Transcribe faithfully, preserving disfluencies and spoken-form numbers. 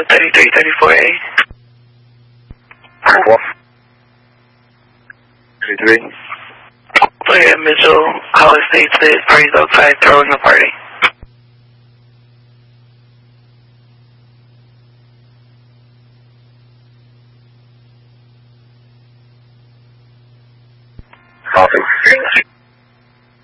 to thirty-three thirty-four A. What? thirty-three? Player Mitchell, Hollis State says parties outside throwing a party. Copy.